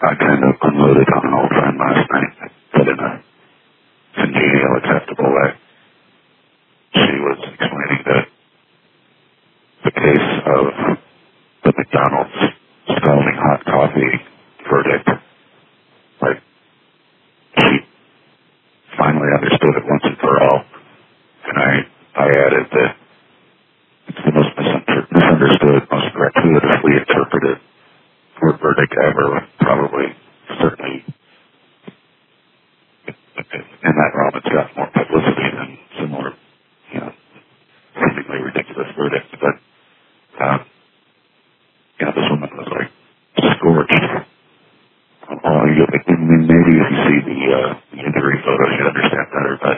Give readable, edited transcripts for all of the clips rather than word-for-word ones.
I kind of unloaded on an old friend last night, but in a congenial, acceptable way. She was explaining that the case of the McDonald's scalding hot coffee verdict, like, she finally understood it once and for all. And I added that it's the most misunderstood, most gratuitously interpreted court verdict ever, probably, certainly, in that realm, it's got more publicity than similar, seemingly ridiculous verdicts. But, this woman was like scorched. Maybe if you see the injury photos, you'd understand better. But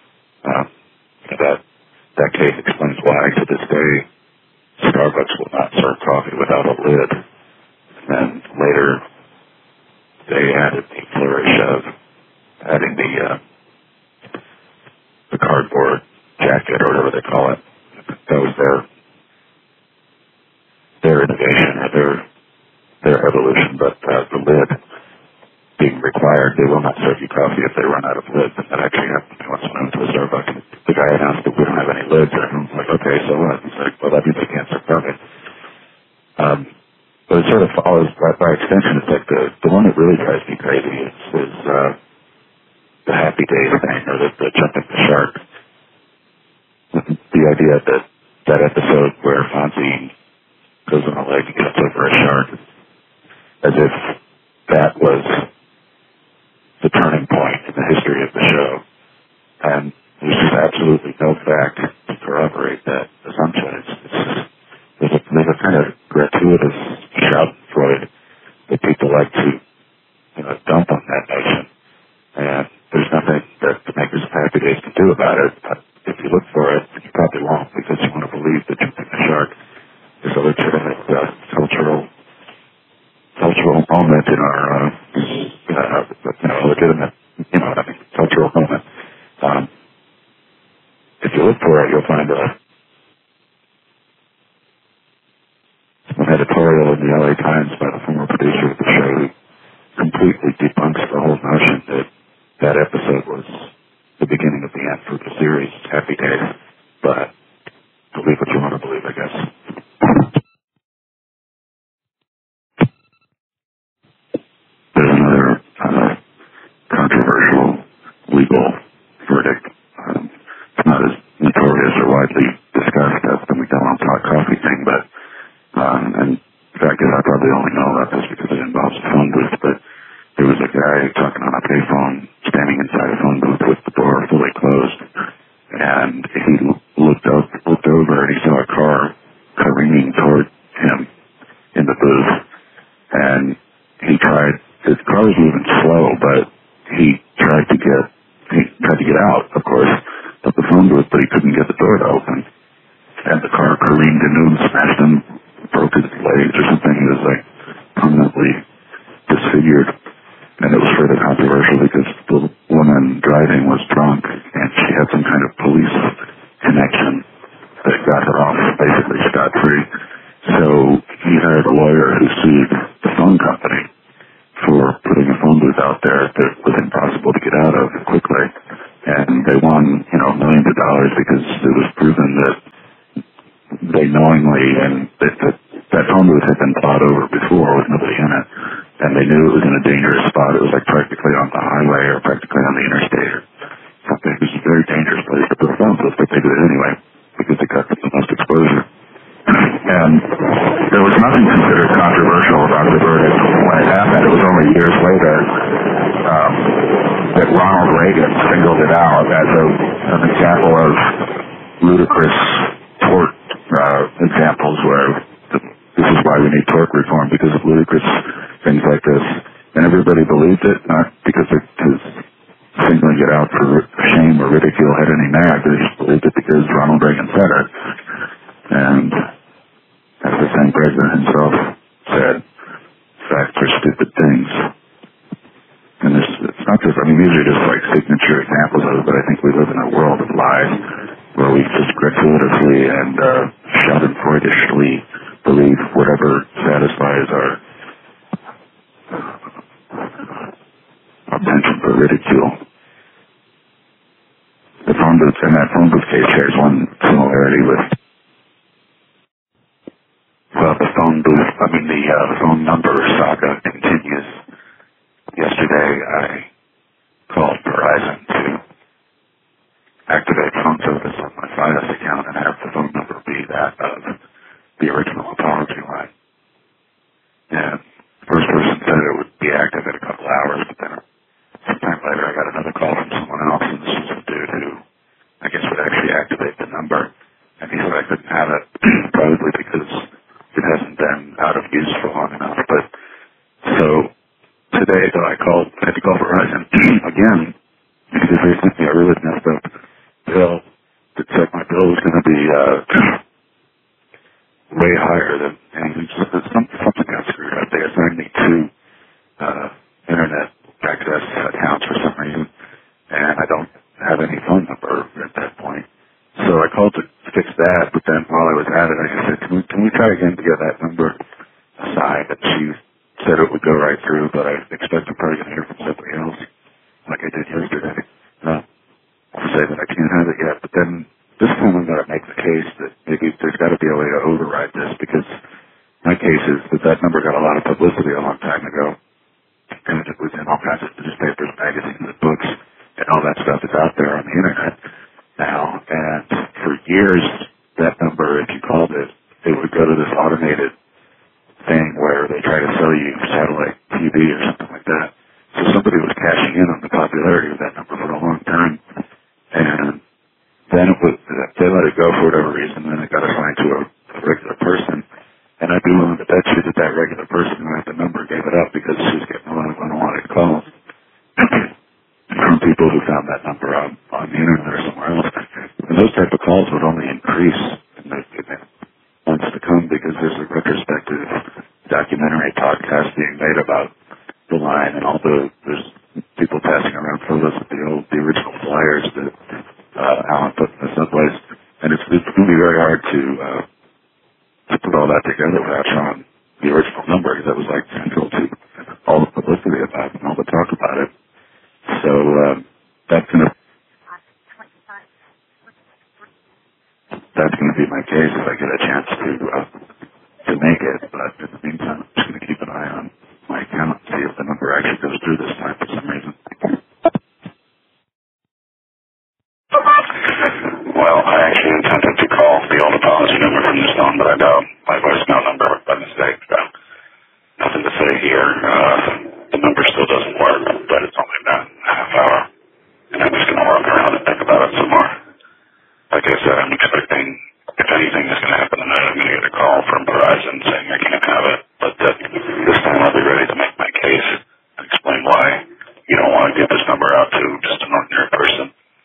that case explains why, to this day, Starbucks will not serve coffee without a lid. And later, they added the flourish of adding the cardboard jacket, or whatever they call it. That was their innovation, or their evolution. But the lid being required, they will not serve you coffee if they run out of lids. And that actually happened to me once when I went to a Starbucks. The guy announced that we don't have any lids, and everyone's like, okay, so what? He's like, well, that means they can't serve coffee. But it sort of follows, by extension, it's like the one that really drives me crazy is the Happy Days thing, or the jumping the shark. The idea that episode where Fonzie goes on a leg and gets over a shark, as if that was the turning point in the history of the show. And there's just absolutely no fact to corroborate that assumption. There's a kind of gratuitous schadenfreude that people like to dump on that notion. And there's nothing that the makers of Happy Days can do about it. But if you look for it, you probably won't, because you want to believe that jumping the shark is a legitimate cultural moment in our, legitimate, cultural moment. If you look for it, you'll find an editorial in the LA Times by the former producer of the show who completely debunks the whole notion that that episode was the beginning of the end for the series, Happy Days. But believe what you want to believe, I guess. There's another controversial legal verdict. It's not as notorious or widely discussed as the McDonald's hot coffee thing, but and in fact, I probably only know about this because it involves a phone booth, but there was a guy talking on a payphone, standing inside a phone booth with the door fully closed, and he looked over and he saw a car careening toward him in the booth, and his car was moving slow, but he tried to get out, of course, of the phone booth, but he couldn't get the door to open, and the car careened into him, smashed him, broke his legs or something. He was like permanently disfigured, and it was further controversial because the woman driving was drunk, and she had some kind of police connection that got her off basically scot-free. So he hired a lawyer who sued the phone company for putting a phone booth out there that was impossible to get out of quickly, and they won millions of dollars because it was proven that they knowingly, and that phone booth had been plowed over before with nobody in it, and they knew it was in a dangerous spot. It was like practically on the highway or practically on the interstate or something. It was a very dangerous place to put a phone booth, but they did it anyway because they got the most exposure. And there was nothing considered controversial about the verdict when it happened. It was only years later that Ronald Reagan singled it out as an example of ludicrous tort examples where this is why we need tort reform, because of ludicrous things like this. And everybody believed it, not because his singling it out for shame or ridicule had any merit. They just believed it because Ronald Reagan said it. And as the same president himself said, facts are stupid things. And it's not just, these are just like signature examples of it, but I think we live in a world of lies where we just gratuitously and schadenfreudishly believe whatever satisfies our ridicule. The phone booth in that phone booth case shares one similarity with, well, the phone number saga continues. Yesterday, I called Verizon to activate phone service on my Fidos account and have the phone number be that of the original apology line. And the first person said it would be active in a couple hours, but then sometime later I got another call from someone else, and this was a dude who I guess would actually activate the number. And he said I couldn't have it, probably because it hasn't been out of use for long enough. But so today, though, I had to call Verizon again because they sent me a really messed up bill that said my bill was going to be way higher than anything. Something got screwed up. They assigned me two internet access accounts for some reason, and I don't have any phone number at that point. So I called to fix that, but then while I was at it, I said, can we try again to get that number assigned? And she said it would go right through, but I expect I'm probably going to hear from somebody else, like I did yesterday. I'll say that I can't have it yet, but then this time I'm going to make the case that maybe there's got to be a way to override this, because my case is that number got a lot of publicity a long time ago, and it was in all kinds of newspapers, magazines, and books, and all that stuff is out there on the internet now. And for years, that number, if you called it, it would go to this automated thing where they try to sell you satellite TV or something like that. So somebody was cashing in on the popularity of that number for a long time, and then they let it go for whatever reason, and it got assigned to a regular person. And I'd be willing to bet you that regular person who had the number gave it up because she was getting a lot of unwanted calls from people who found that number on the internet or somewhere else. And those type of calls would only increase in the months to come, because there's a retrospective documentary podcast being made about the line, and there's people passing around photos of the original flyers that Alan put in the subways. And it's going to be very hard to put all that together without showing the original number, because that was like central to all the publicity about it and all the talk about it. So that's going to be my case if I get a chance to make it. But in the meantime, I'm just going to keep an eye on my account and see if the number actually goes through this time for some reason. Well, I actually intended to call the old apology number from this phone, but I dialed my voicemail number by mistake. So nothing to say here. The number still doesn't work, but it's only been a half hour, and I'm just going to work around and think about it some more. Like I said, I'm expecting